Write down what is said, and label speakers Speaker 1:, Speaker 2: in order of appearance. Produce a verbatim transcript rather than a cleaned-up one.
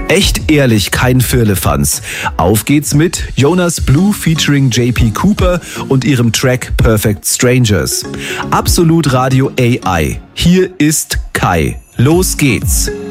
Speaker 1: Echt ehrlich, kein Firlefanz. Auf geht's mit Jonas Blue featuring J P Cooper und ihrem Track Perfect Strangers. Absolut Radio A I. Hier ist Kai. Los geht's.